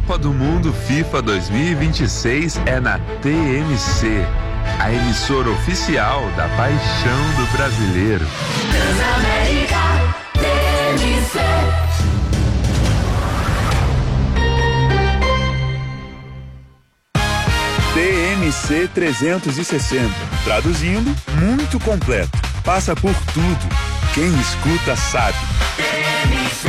Copa do Mundo FIFA 2026 é na TMC, a emissora oficial da paixão do brasileiro. Transamérica TMC. TMC 360. Traduzindo, muito completo. Passa por tudo. Quem escuta sabe. TMC.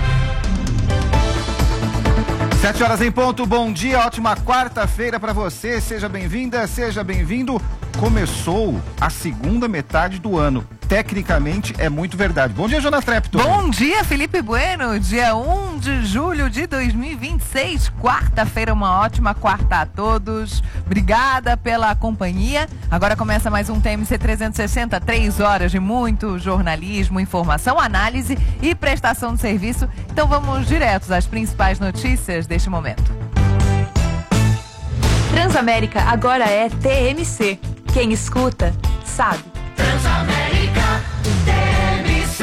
7 horas em ponto, bom dia, ótima quarta-feira para você, seja bem-vinda, seja bem-vindo. Começou a segunda metade do ano, tecnicamente é muito verdade. Bom dia, Jonas Trepton. Bom dia, Felipe Bueno, dia 1 de julho de 2026, quarta-feira, uma ótima quarta a todos. Obrigada pela companhia. Agora começa mais um TMC 360, 3 horas de muito jornalismo, informação, análise e prestação de serviço. Então vamos direto às principais notícias deste momento. Transamérica agora é TMC. Quem escuta, sabe. Transamérica TMC.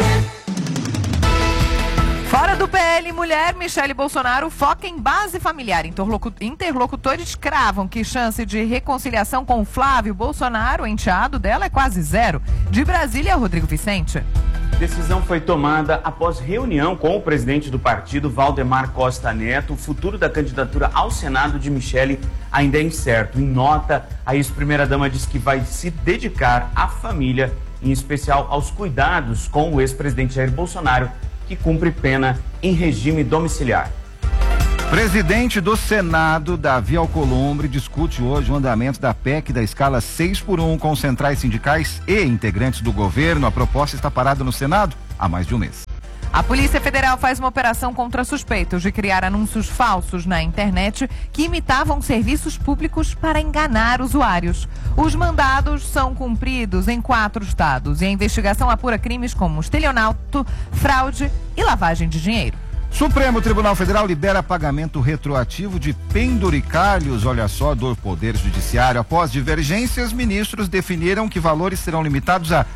Fora do PL, mulher Michele Bolsonaro foca em base familiar. Interlocutores cravam que chance de reconciliação com Flávio Bolsonaro, o enteado dela, é quase zero. De Brasília, Rodrigo Vicente. Decisão foi tomada após reunião com o presidente do partido, Valdemar Costa Neto. O futuro da candidatura ao Senado de Michele ainda é incerto. Em nota, a ex-primeira-dama diz que vai se dedicar à família, em especial aos cuidados com o ex-presidente Jair Bolsonaro, que cumpre pena em regime domiciliar. Presidente do Senado, Davi Alcolumbre, discute hoje o andamento da PEC da escala 6x1 com centrais sindicais e integrantes do governo. A proposta está parada no Senado há mais de um mês. A Polícia Federal faz uma operação contra suspeitos de criar anúncios falsos na internet que imitavam serviços públicos para enganar usuários. Os mandados são cumpridos em 4 estados e a investigação apura crimes como estelionato, fraude e lavagem de dinheiro. Supremo Tribunal Federal libera pagamento retroativo de penduricalhos, olha só, do Poder Judiciário. Após divergências, ministros definiram que valores serão limitados a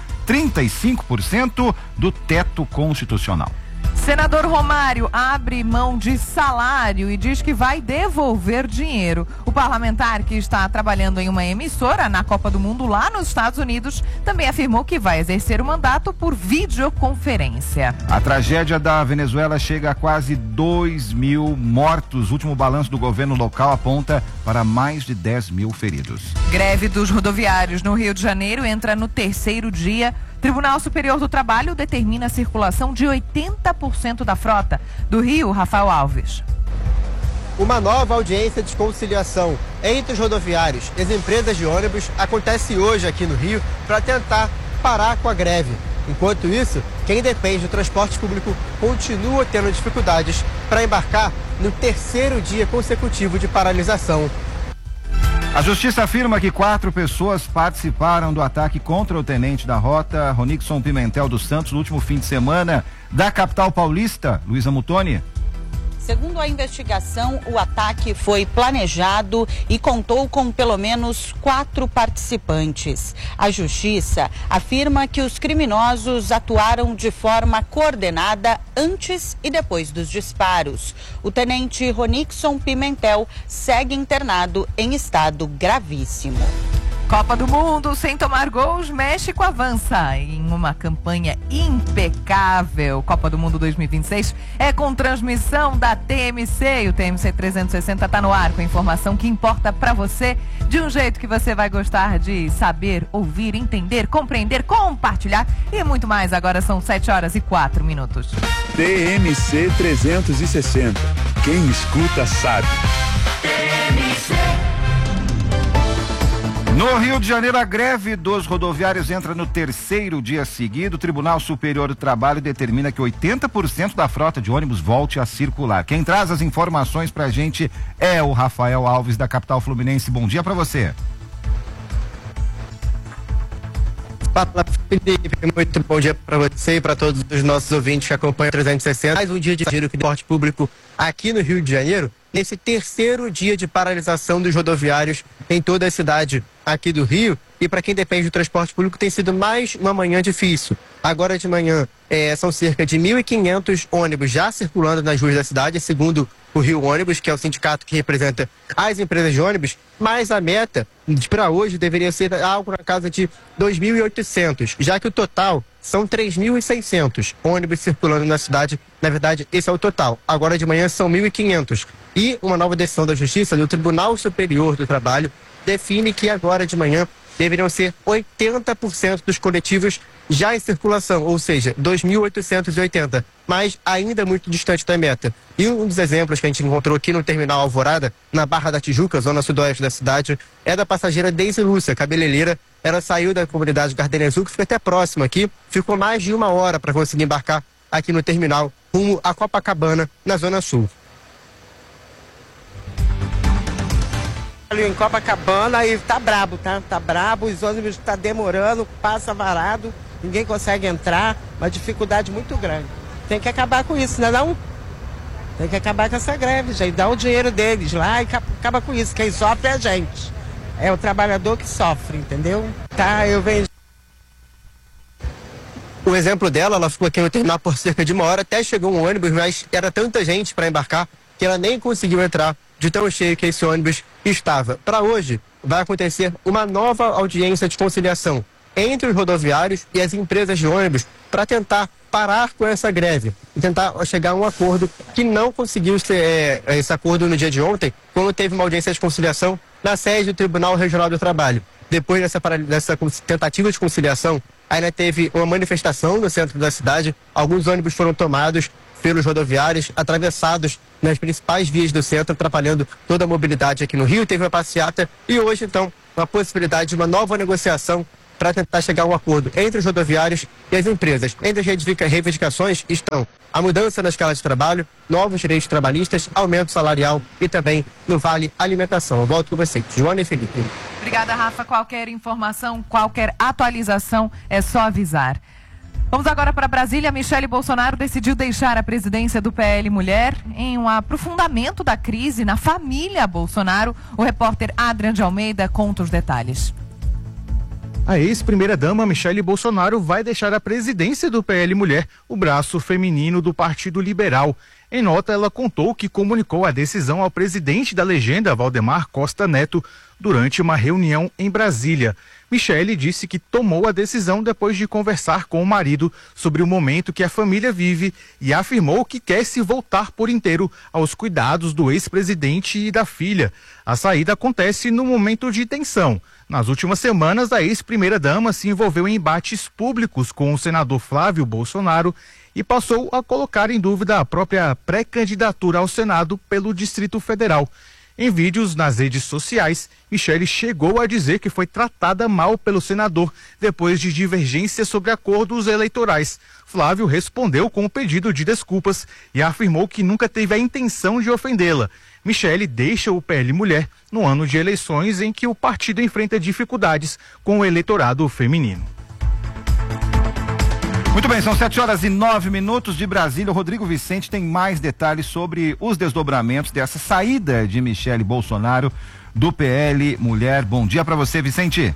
35% do teto constitucional. Senador Romário abre mão de salário e diz que vai devolver dinheiro. O parlamentar, que está trabalhando em uma emissora na Copa do Mundo lá nos Estados Unidos, também afirmou que vai exercer o mandato por videoconferência. A tragédia da Venezuela chega a quase 2.000 mortos. O último balanço do governo local aponta para mais de 10.000 feridos. Greve dos rodoviários no Rio de Janeiro entra no 3º dia. Tribunal Superior do Trabalho determina a circulação de 80% da frota. Do Rio, Rafael Alves. Uma nova audiência de conciliação entre os rodoviários e as empresas de ônibus acontece hoje aqui no Rio para tentar parar com a greve. Enquanto isso, quem depende do transporte público continua tendo dificuldades para embarcar no 3º dia consecutivo de paralisação. A justiça afirma que 4 pessoas participaram do ataque contra o tenente da rota, Ronixon Pimentel dos Santos, no último fim de semana da capital paulista. Luísa Mutoni. Segundo a investigação, o ataque foi planejado e contou com pelo menos 4 participantes. A justiça afirma que os criminosos atuaram de forma coordenada antes e depois dos disparos. O tenente Ronixon Pimentel segue internado em estado gravíssimo. Copa do Mundo, sem tomar gols, México avança em uma campanha impecável. Copa do Mundo 2026 é com transmissão da TMC e o TMC 360 está no ar com informação que importa para você de um jeito que você vai gostar de saber, ouvir, entender, compreender, compartilhar e muito mais. Agora são 7 horas e 4 minutos. TMC 360. Quem escuta sabe. TMC. No Rio de Janeiro, a greve dos rodoviários entra no 3º dia seguido. O Tribunal Superior do Trabalho determina que 80% da frota de ônibus volte a circular. Quem traz as informações pra gente é o Rafael Alves, da capital fluminense. Bom dia pra você. Fala, Felipe, muito bom dia para você e para todos os nossos ouvintes que acompanham o 360. Mais um dia de giro de transporte público aqui no Rio de Janeiro, nesse 3º dia de paralisação dos rodoviários em toda a cidade aqui do Rio. e para quem depende do transporte público tem sido mais uma manhã difícil. Agora de manhã são cerca de 1.500 ônibus já circulando nas ruas da cidade, segundo o Rio Ônibus, que é o sindicato que representa as empresas de ônibus, mas a meta para hoje deveria ser algo na casa de 2.800, já que o total são 3.600 ônibus circulando na cidade. Na verdade, esse é o total. Agora de manhã são 1.500. E uma nova decisão da Justiça do Tribunal Superior do Trabalho define que agora de manhã deveriam ser 80% dos coletivos já em circulação, ou seja, 2.880, mas ainda muito distante da meta. E um dos exemplos que a gente encontrou aqui no Terminal Alvorada, na Barra da Tijuca, zona sudoeste da cidade, é da passageira Deise Lúcia, cabeleireira. Ela saiu da comunidade Gardenia Azul, que fica até próxima aqui, ficou mais de 1 hora para conseguir embarcar aqui no terminal, rumo a Copacabana, na zona sul. Ali em Copacabana e tá brabo, tá? Tá brabo, os ônibus tá demorando, passa varado, ninguém consegue entrar, uma dificuldade muito grande. Tem que acabar com isso, né não? Tem que acabar com essa greve, gente, dá o dinheiro deles lá e acaba com isso. Quem sofre é a gente. É o trabalhador que sofre, entendeu? Tá, eu venho. O exemplo dela, ela ficou aqui no terminal por cerca de 1 hora, até chegou um ônibus, mas era tanta gente para embarcar que ela nem conseguiu entrar de tão cheio que esse ônibus estava. Para hoje, vai acontecer uma nova audiência de conciliação entre os rodoviários e as empresas de ônibus para tentar parar com essa greve e tentar chegar a um acordo que não conseguiu ser esse acordo no dia de ontem, quando teve uma audiência de conciliação na sede do Tribunal Regional do Trabalho. Depois dessa tentativa de conciliação, ainda teve uma manifestação no centro da cidade, alguns ônibus foram tomados pelos rodoviários, atravessados nas principais vias do centro, atrapalhando toda a mobilidade aqui no Rio. Teve uma passeata e hoje, então, uma possibilidade de uma nova negociação para tentar chegar a um acordo entre os rodoviários e as empresas. Entre as reivindicações estão a mudança na escala de trabalho, novos direitos trabalhistas, aumento salarial e também no Vale Alimentação. Eu volto com vocês, Joana e Felipe. Obrigada, Rafa. Qualquer informação, qualquer atualização, é só avisar. Vamos agora para Brasília. Michele Bolsonaro decidiu deixar a presidência do PL Mulher em um aprofundamento da crise na família Bolsonaro. O repórter Adrian de Almeida conta os detalhes. A ex-primeira-dama Michele Bolsonaro vai deixar a presidência do PL Mulher, o braço feminino do Partido Liberal. Em nota, ela contou que comunicou a decisão ao presidente da legenda, Valdemar Costa Neto, durante uma reunião em Brasília. Michele disse que tomou a decisão depois de conversar com o marido sobre o momento que a família vive e afirmou que quer se voltar por inteiro aos cuidados do ex-presidente e da filha. A saída acontece no momento de tensão. Nas últimas semanas, a ex-primeira-dama se envolveu em embates públicos com o senador Flávio Bolsonaro e passou a colocar em dúvida a própria pré-candidatura ao Senado pelo Distrito Federal. Em vídeos nas redes sociais, Michele chegou a dizer que foi tratada mal pelo senador depois de divergências sobre acordos eleitorais. Flávio respondeu com um pedido de desculpas e afirmou que nunca teve a intenção de ofendê-la. Michele deixa o PL Mulher no ano de eleições em que o partido enfrenta dificuldades com o eleitorado feminino. Muito bem, são 7h09 de Brasília. O Rodrigo Vicente tem mais detalhes sobre os desdobramentos dessa saída de Michele Bolsonaro do PL Mulher. Bom dia para você, Vicente.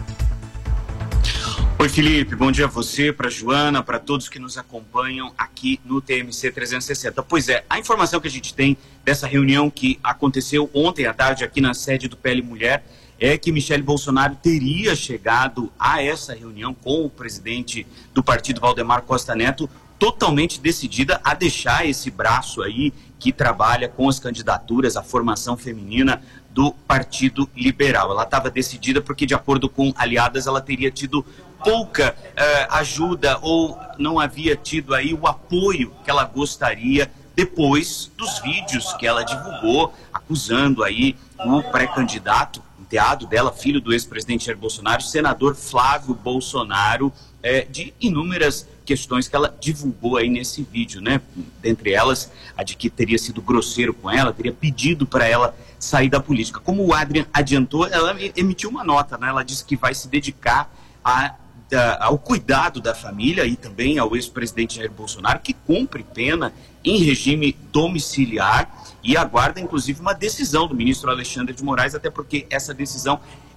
Oi, Felipe, bom dia a você, para Joana, para todos que nos acompanham aqui no TMC 360. Pois é, a informação que a gente tem dessa reunião que aconteceu ontem à tarde aqui na sede do PL Mulher é que Michele Bolsonaro teria chegado a essa reunião com o presidente do partido, Valdemar Costa Neto, totalmente decidida a deixar esse braço aí que trabalha com as candidaturas, a formação feminina do Partido Liberal. Ela estava decidida porque, de acordo com aliadas, ela teria tido pouca ajuda ou não havia tido aí o apoio que ela gostaria depois dos vídeos que ela divulgou, acusando aí o pré-candidato, enteado dela, filho do ex-presidente Jair Bolsonaro, senador Flávio Bolsonaro, de inúmeras questões que ela divulgou aí nesse vídeo, né? Dentre elas, a de que teria sido grosseiro com ela, teria pedido para ela sair da política. Como o Adrian adiantou, ela emitiu uma nota, né? Ela disse que vai se dedicar ao cuidado da família e também ao ex-presidente Jair Bolsonaro, que cumpre pena em regime domiciliar e aguarda, inclusive, uma decisão do ministro Alexandre de Moraes, até porque essa decisão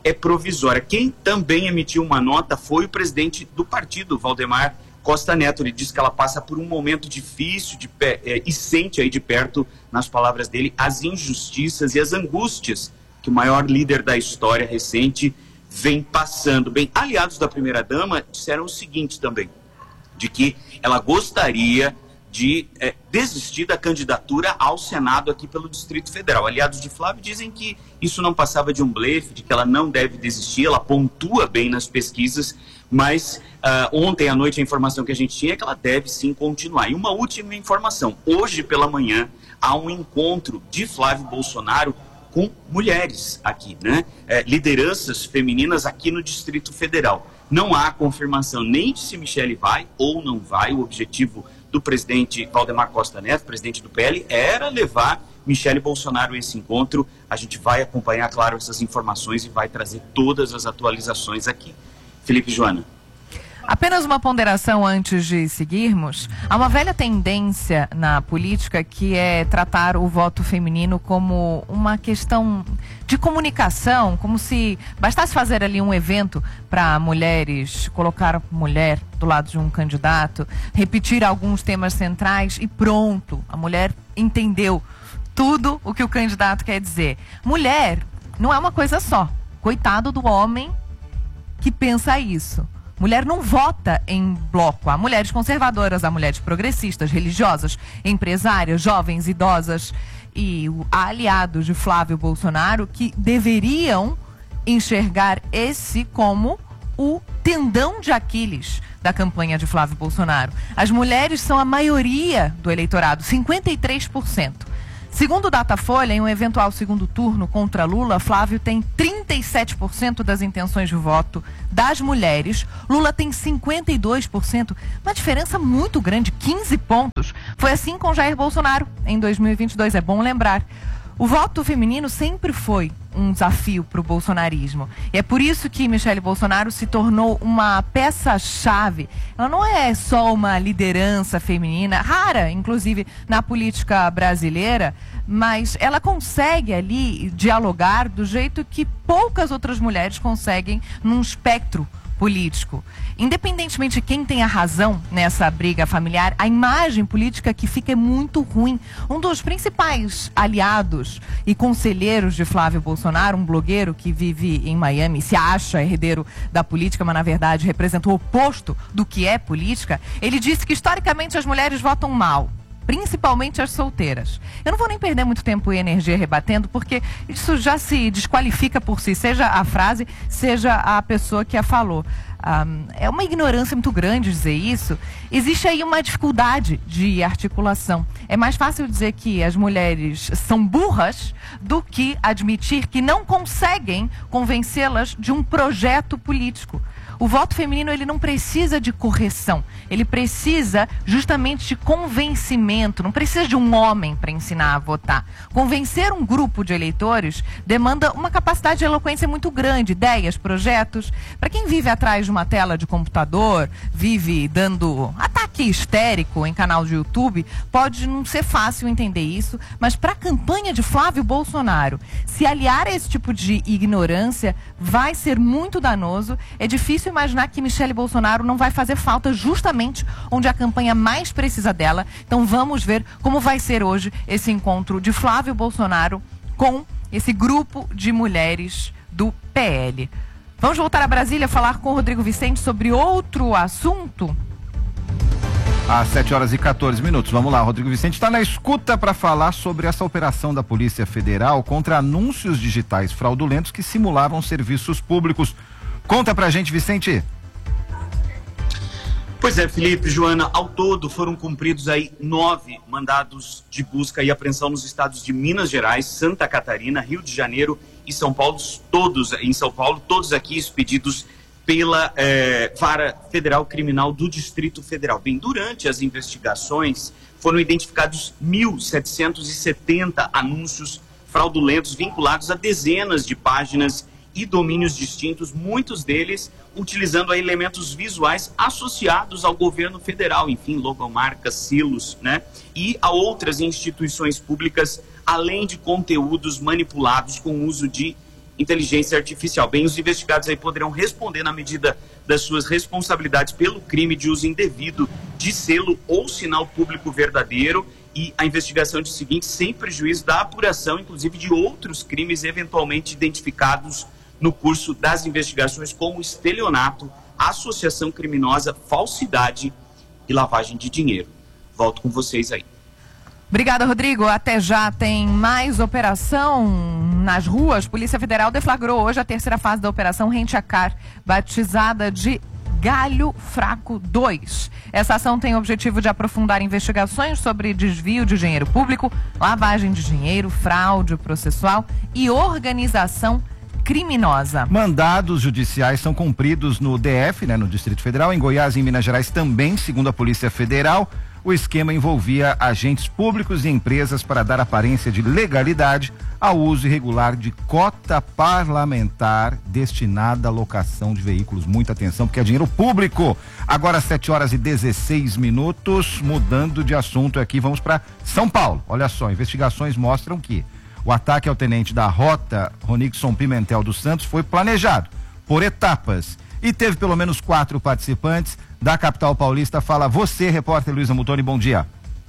é provisória. Quem também emitiu uma nota foi o presidente do partido, Valdemar Costa Neto. Ele disse que ela passa por um momento difícil e sente aí de perto, nas palavras dele, as injustiças e as angústias que o maior líder da história recente vem passando. Bem, aliados da primeira-dama disseram o seguinte também, de que ela gostaria de desistir da candidatura ao Senado aqui pelo Distrito Federal. Aliados de Flávio dizem que isso não passava de um blefe, de que ela não deve desistir, ela pontua bem nas pesquisas, mas ontem à noite a informação que a gente tinha é que ela deve sim continuar. E uma última informação, hoje pela manhã há um encontro de Flávio Bolsonaro com mulheres aqui, né? Lideranças femininas aqui no Distrito Federal. Não há confirmação nem de se Michele vai ou não vai. O objetivo do presidente Valdemar Costa Neto, presidente do PL, era levar Michele Bolsonaro a esse encontro. A gente vai acompanhar, claro, essas informações e vai trazer todas as atualizações aqui. Felipe e Joana. Apenas uma ponderação antes de seguirmos. Há uma velha tendência na política que é tratar o voto feminino como uma questão de comunicação, como se bastasse fazer ali um evento para mulheres, colocar a mulher do lado de um candidato, repetir alguns temas centrais e pronto, a mulher entendeu tudo o que o candidato quer dizer. Mulher não é uma coisa só. Coitado do homem que pensa isso. Mulher não vota em bloco. Há mulheres conservadoras, há mulheres progressistas, religiosas, empresárias, jovens, idosas e há aliados de Flávio Bolsonaro que deveriam enxergar esse como o tendão de Aquiles da campanha de Flávio Bolsonaro. As mulheres são a maioria do eleitorado, 53%. Segundo o Datafolha, em um eventual segundo turno contra Lula, Flávio tem 37% das intenções de voto das mulheres. Lula tem 52%, uma diferença muito grande, 15 pontos. Foi assim com Jair Bolsonaro em 2022, é bom lembrar. O voto feminino sempre foi um desafio para o bolsonarismo. E é por isso que Michele Bolsonaro se tornou uma peça-chave. Ela não é só uma liderança feminina, rara, inclusive, na política brasileira, mas ela consegue ali dialogar do jeito que poucas outras mulheres conseguem num espectro político. Independentemente de quem tem a razão nessa briga familiar, a imagem política que fica é muito ruim. Um dos principais aliados e conselheiros de Flávio Bolsonaro, um blogueiro que vive em Miami, se acha herdeiro da política, mas na verdade representa o oposto do que é política, ele disse que historicamente as mulheres votam mal, principalmente as solteiras. Eu não vou nem perder muito tempo e energia rebatendo, porque isso já se desqualifica por si, seja a frase, seja a pessoa que a falou. É uma ignorância muito grande dizer isso. Existe aí uma dificuldade de articulação. É mais fácil dizer que as mulheres são burras do que admitir que não conseguem convencê-las de um projeto político. O voto feminino, ele não precisa de correção, ele precisa justamente de convencimento, não precisa de um homem para ensinar a votar. Convencer um grupo de eleitores demanda uma capacidade de eloquência muito grande, ideias, projetos. Para quem vive atrás de uma tela de computador, vive dando ataque histérico em canal de YouTube, pode não ser fácil entender isso, mas para a campanha de Flávio Bolsonaro, se aliar a esse tipo de ignorância vai ser muito danoso. É difícil imaginar que Michele Bolsonaro não vai fazer falta justamente onde a campanha mais precisa dela. Então vamos ver como vai ser hoje esse encontro de Flávio Bolsonaro com esse grupo de mulheres do PL. Vamos voltar a Brasília falar com o Rodrigo Vicente sobre outro assunto? Às 7h14. Vamos lá, Rodrigo Vicente está na escuta para falar sobre essa operação da Polícia Federal contra anúncios digitais fraudulentos que simulavam serviços públicos. Conta pra gente, Vicente. Pois é, Felipe, Joana, ao todo foram cumpridos aí 9 mandados de busca e apreensão nos estados de Minas Gerais, Santa Catarina, Rio de Janeiro e São Paulo, todos aqui expedidos pela Vara Federal Criminal do Distrito Federal. Bem, durante as investigações foram identificados 1.770 anúncios fraudulentos vinculados a dezenas de páginas e domínios distintos, muitos deles utilizando elementos visuais associados ao governo federal, enfim, logomarcas, silos, né? E a outras instituições públicas, além de conteúdos manipulados com uso de inteligência artificial. Bem, os investigados aí poderão responder na medida das suas responsabilidades pelo crime de uso indevido de selo ou sinal público verdadeiro, e a investigação de seguinte sem prejuízo da apuração, inclusive de outros crimes eventualmente identificados no curso das investigações, como estelionato, associação criminosa, falsidade e lavagem de dinheiro. Volto com vocês aí. Obrigada, Rodrigo. Até já. Tem mais operação nas ruas. Polícia Federal deflagrou hoje a terceira fase da Operação Rente a Car, batizada de Galho Fraco 2. Essa ação tem o objetivo de aprofundar investigações sobre desvio de dinheiro público, lavagem de dinheiro, fraude processual e organização criminosa. Mandados judiciais são cumpridos no DF, no Distrito Federal, em Goiás e em Minas Gerais também, segundo a Polícia Federal. O esquema envolvia agentes públicos e empresas para dar aparência de legalidade ao uso irregular de cota parlamentar destinada à locação de veículos. Muita atenção, porque é dinheiro público. Agora 7h16, mudando de assunto aqui, vamos para São Paulo. Olha só, investigações mostram que o ataque ao tenente da Rota, Ronixon Pimentel dos Santos, foi planejado por etapas e teve pelo menos 4 participantes. Da capital paulista, fala você, repórter Luísa Mutoni, bom dia.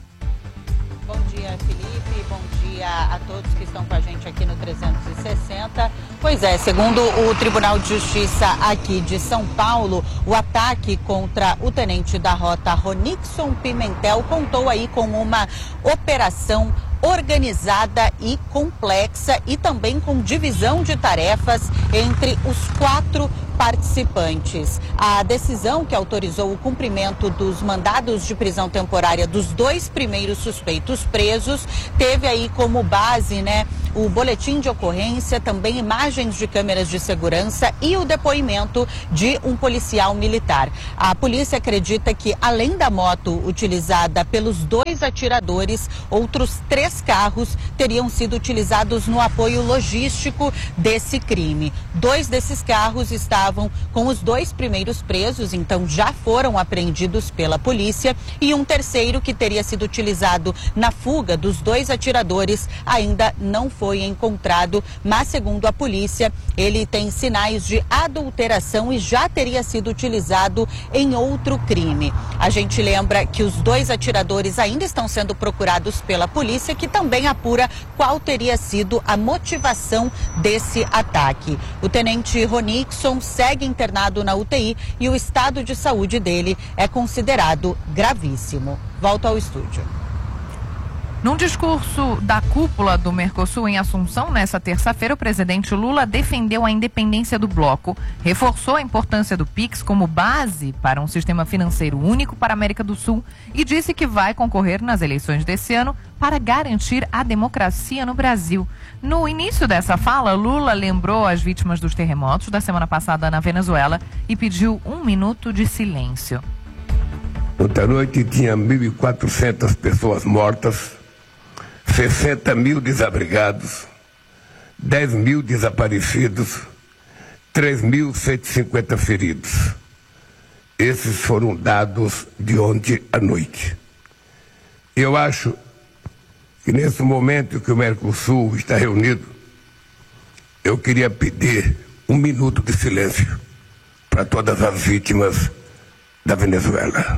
Bom dia, Felipe, bom dia a todos que estão com a gente aqui no 360. Pois é, segundo o Tribunal de Justiça aqui de São Paulo, o ataque contra o tenente da Rota, Ronixon Pimentel, contou aí com uma operação organizada e complexa e também com divisão de tarefas entre os 4 participantes. A decisão que autorizou o cumprimento dos mandados de prisão temporária dos 2 primeiros suspeitos presos teve aí como base, o boletim de ocorrência, também imagens de câmeras de segurança e o depoimento de um policial militar. A polícia acredita que, além da moto utilizada pelos 2 atiradores, outros 3 carros teriam sido utilizados no apoio logístico desse crime. 2 desses carros estavam com os 2 primeiros presos, então já foram apreendidos pela polícia, e um terceiro, que teria sido utilizado na fuga dos 2 atiradores, ainda não foi encontrado, mas segundo a polícia, ele tem sinais de adulteração e já teria sido utilizado em outro crime. A gente lembra que os 2 atiradores ainda estão sendo procurados pela polícia, que também apura qual teria sido a motivação desse ataque. O tenente Ronixon segue internado na UTI e o estado de saúde dele é considerado gravíssimo. Volto ao estúdio. Num discurso da cúpula do Mercosul em Assunção, nessa terça-feira, o presidente Lula defendeu a independência do bloco, reforçou a importância do PIX como base para um sistema financeiro único para a América do Sul e disse que vai concorrer nas eleições desse ano para garantir a democracia no Brasil. No início dessa fala, Lula lembrou as vítimas dos terremotos da semana passada na Venezuela e pediu 1 minuto de silêncio. Ontem à noite tinha 1.400 pessoas mortas, 60 mil desabrigados, 10 mil desaparecidos, 3.150 feridos. Esses foram dados de ontem à noite. Eu acho que nesse momento que o Mercosul está reunido, eu queria pedir 1 minuto de silêncio para todas as vítimas da Venezuela.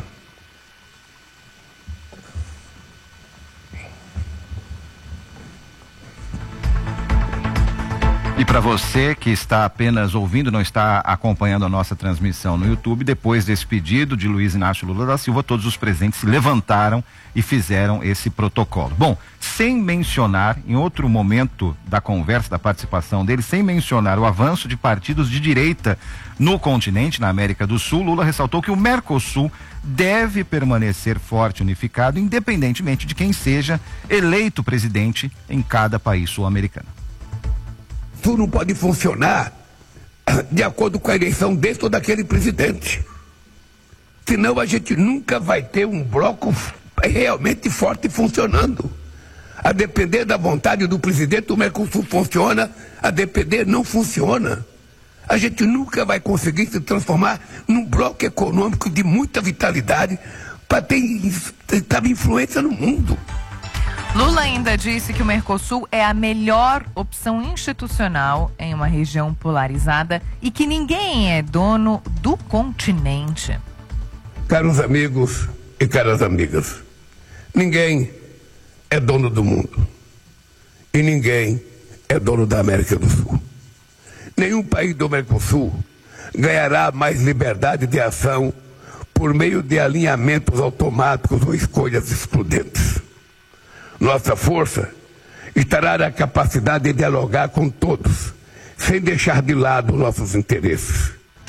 E para você que está apenas ouvindo, não está acompanhando a nossa transmissão no YouTube, depois desse pedido de Luiz Inácio Lula da Silva, todos os presentes se levantaram e fizeram esse protocolo. Bom, sem mencionar, em outro momento da conversa, da participação dele, sem mencionar o avanço de partidos de direita no continente, na América do Sul, Lula ressaltou que o Mercosul deve permanecer forte e unificado, independentemente de quem seja eleito presidente em cada país sul-americano. Isso não pode funcionar de acordo com a eleição desse ou daquele presidente. Senão a gente nunca vai ter um bloco realmente forte funcionando. A depender da vontade do presidente, o Mercosul funciona, a depender não funciona. A gente nunca vai conseguir se transformar num bloco econômico de muita vitalidade para ter influência no mundo. Lula ainda disse que o Mercosul é a melhor opção institucional em uma região polarizada e que ninguém é dono do continente. Caros amigos e caras amigas, ninguém é dono do mundo e ninguém é dono da América do Sul. Nenhum país do Mercosul ganhará mais liberdade de ação por meio de alinhamentos automáticos ou escolhas excludentes. Nossa força estará na capacidade de dialogar com todos, sem deixar de lado nossos interesses.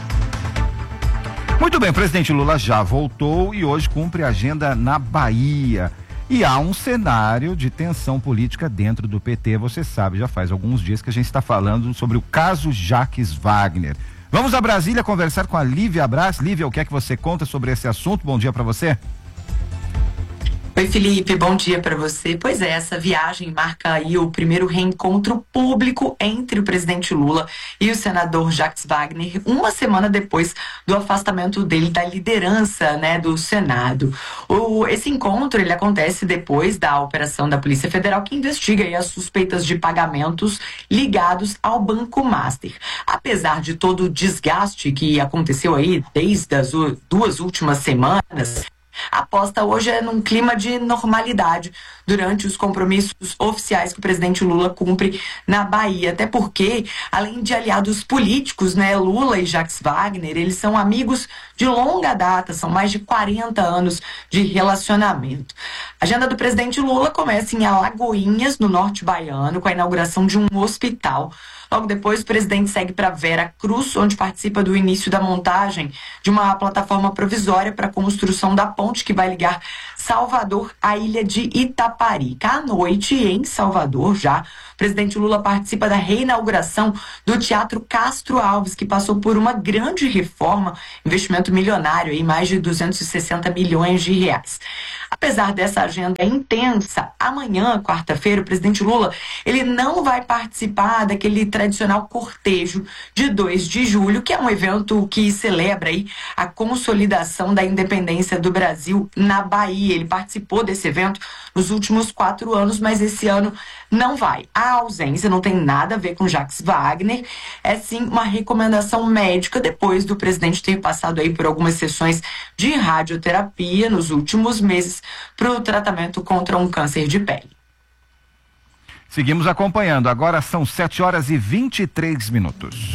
Muito bem, o presidente Lula já voltou e hoje cumpre a agenda na Bahia. E há um cenário de tensão política dentro do PT, você sabe, já faz alguns dias que a gente está falando sobre o caso Jacques Wagner. Vamos a Brasília conversar com a Lívia Braz. Lívia, o que é que você conta sobre esse assunto? Bom dia para você. Oi, Felipe, bom dia para você. Pois é, essa viagem marca aí o primeiro reencontro público entre o presidente Lula e o senador Jacques Wagner, uma semana depois do afastamento dele da liderança, do Senado. Esse encontro, ele acontece depois da operação da Polícia Federal que investiga aí as suspeitas de pagamentos ligados ao Banco Master. Apesar de todo o desgaste que aconteceu aí desde as 2 últimas semanas, a aposta hoje é num clima de normalidade durante os compromissos oficiais que o presidente Lula cumpre na Bahia. Até porque, além de aliados políticos, Lula e Jacques Wagner, eles são amigos de longa data, são mais de 40 anos de relacionamento. A agenda do presidente Lula começa em Alagoinhas, no norte baiano, com a inauguração de um hospital. Logo depois, o presidente segue para Vera Cruz, onde participa do início da montagem de uma plataforma provisória para a construção da ponte que vai ligar Salvador à ilha de Itaparica. À noite, em Salvador, já, o presidente Lula participa da reinauguração do Teatro Castro Alves, que passou por uma grande reforma, investimento milionário, em mais de 260 milhões de reais. Apesar dessa agenda intensa, amanhã, quarta-feira, o presidente Lula, ele não vai participar daquele tradicional cortejo de 2 de julho, que é um evento que celebra aí a consolidação da independência do Brasil na Bahia. Ele participou desse evento nos últimos 4 anos, mas esse ano não vai. A ausência não tem nada a ver com Jacques Wagner, é sim uma recomendação médica depois do presidente ter passado aí por algumas sessões de radioterapia nos últimos meses para o tratamento contra um câncer de pele. Seguimos acompanhando, agora são 7h23.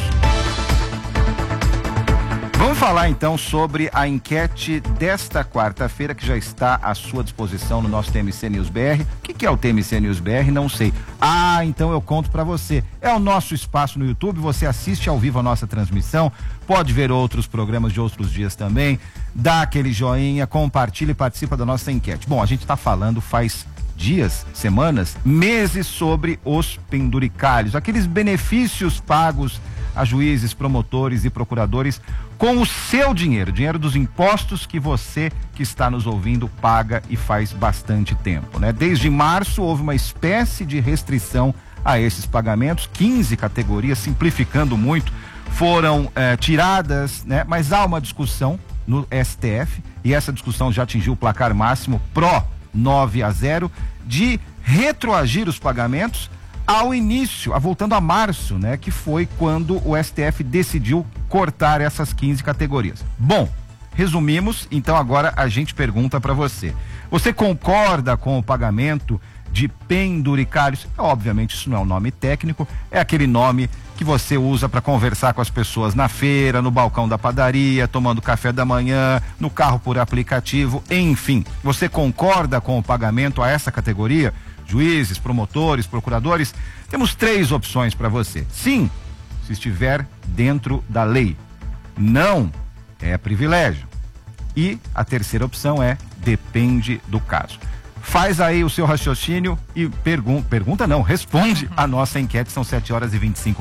Vamos falar então sobre a enquete desta quarta-feira que já está à sua disposição no nosso TMC News BR. O que é o TMC News BR? Não sei. Então eu conto para você. É o nosso espaço no YouTube, você assiste ao vivo a nossa transmissão, pode ver outros programas de outros dias também, dá aquele joinha, compartilha e participa da nossa enquete. Bom, a gente está falando faz dias, semanas, meses sobre os penduricalhos, aqueles benefícios pagos a juízes, promotores e procuradores com o seu dinheiro dos impostos que você que está nos ouvindo paga e faz bastante tempo, Desde março houve uma espécie de restrição a esses pagamentos, 15 categorias, simplificando muito, foram tiradas, mas há uma discussão no STF e essa discussão já atingiu o placar máximo pró 9-0 de retroagir os pagamentos ao início, voltando a março, que foi quando o STF decidiu cortar essas 15 categorias. Bom, resumimos, então agora a gente pergunta para você. Você concorda com o pagamento de penduricalhos? Obviamente isso não é um nome técnico, é aquele nome que você usa para conversar com as pessoas na feira, no balcão da padaria, tomando café da manhã, no carro por aplicativo, enfim. Você concorda com o pagamento a essa categoria? Juízes, promotores, procuradores? Temos 3 opções para você. Sim, se estiver dentro da lei. Não, é privilégio. E a terceira opção é depende do caso. Faz aí o seu raciocínio e responde a nossa enquete, são 7h25.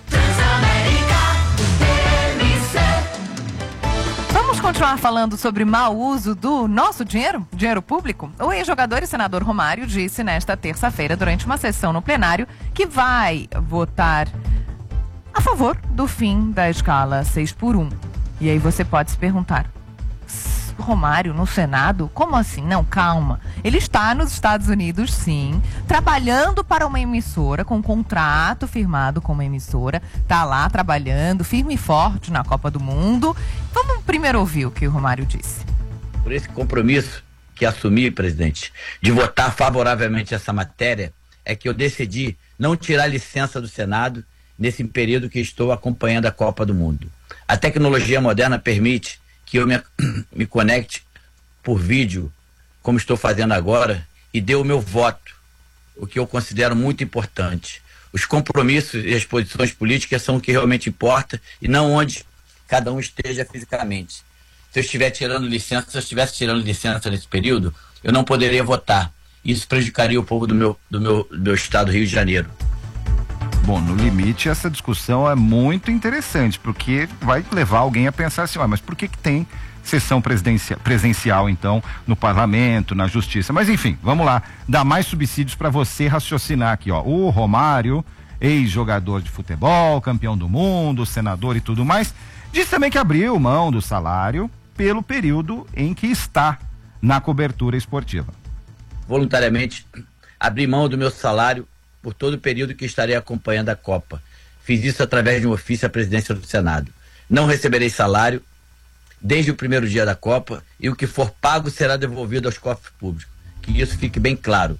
Vamos continuar falando sobre mau uso do nosso dinheiro público? O ex-jogador e senador Romário disse nesta terça-feira, durante uma sessão no plenário, que vai votar a favor do fim da escala 6x1. E aí você pode se perguntar, Romário no Senado? Como assim? Não, calma. Ele está nos Estados Unidos, sim, trabalhando para uma emissora, com um contrato firmado com uma emissora. Tá lá trabalhando, firme e forte na Copa do Mundo. Vamos primeiro ouvir o que o Romário disse. Por esse compromisso que assumi, presidente, de votar favoravelmente essa matéria, é que eu decidi não tirar licença do Senado nesse período que estou acompanhando a Copa do Mundo. A tecnologia moderna permite que eu me conecte por vídeo, como estou fazendo agora, e dê o meu voto, o que eu considero muito importante. Os compromissos e as posições políticas são o que realmente importa e não onde cada um esteja fisicamente. Se eu estivesse tirando licença nesse período, eu não poderia votar. Isso prejudicaria o povo do meu estado, Rio de Janeiro. Bom, no limite essa discussão é muito interessante, porque vai levar alguém a pensar assim, mas por que tem sessão presencial então no parlamento, na justiça? Mas enfim, vamos lá, dar mais subsídios para você raciocinar aqui, ó. O Romário, ex-jogador de futebol, campeão do mundo, senador e tudo mais, diz também que abriu mão do salário pelo período em que está na cobertura esportiva. Voluntariamente, abri mão do meu salário por todo o período que estarei acompanhando a Copa. Fiz isso através de um ofício à presidência do Senado. Não receberei salário desde o primeiro dia da Copa e o que for pago será devolvido aos cofres públicos. Que isso fique bem claro.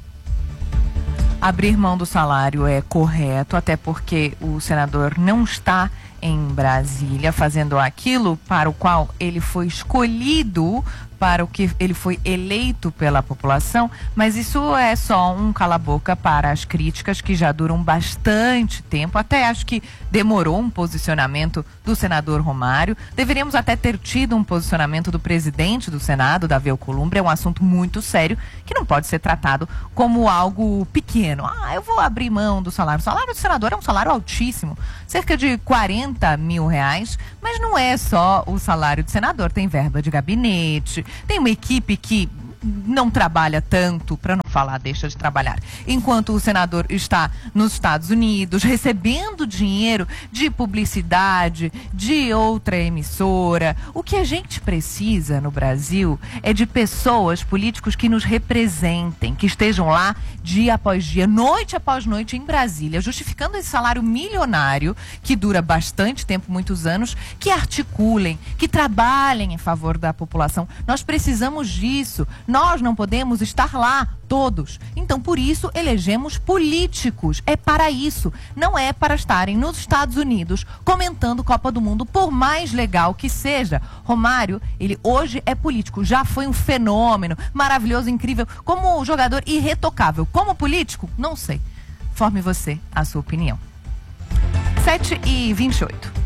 Abrir mão do salário é correto, até porque o senador não está em Brasília fazendo aquilo para o qual ele foi escolhido, para o que ele foi eleito pela população, mas isso é só um cala-boca para as críticas que já duram bastante tempo. Até acho que demorou um posicionamento do senador Romário. Deveríamos até ter tido um posicionamento do presidente do Senado, Davi Alcolumbre. É um assunto muito sério que não pode ser tratado como algo pequeno. Eu vou abrir mão do salário. O salário do senador é um salário altíssimo, cerca de 40 mil reais, mas não é só o salário do senador, tem verba de gabinete, tem uma equipe que não trabalha tanto, para não falar deixa de trabalhar, enquanto o senador está nos Estados Unidos recebendo dinheiro de publicidade, de outra emissora. O que a gente precisa no Brasil é de pessoas, políticos que nos representem, que estejam lá dia após dia, noite após noite em Brasília, justificando esse salário milionário que dura bastante tempo, muitos anos, que articulem, que trabalhem em favor da população. Nós precisamos disso. Nós não podemos estar lá, todos. Então, por isso, elegemos políticos. É para isso. Não é para estarem nos Estados Unidos comentando Copa do Mundo, por mais legal que seja. Romário, ele hoje é político. Já foi um fenômeno maravilhoso, incrível. Como jogador, irretocável. Como político, não sei. Forme você a sua opinião. 7h28.